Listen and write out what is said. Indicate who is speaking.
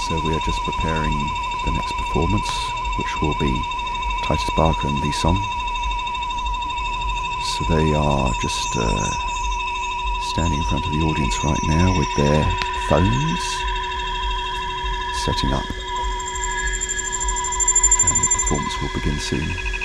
Speaker 1: So we are just preparing the next performance, which will be Titus Barker and Lee Song. So they are just standing in front of the audience right now with their phones, setting up, and the performance will begin soon.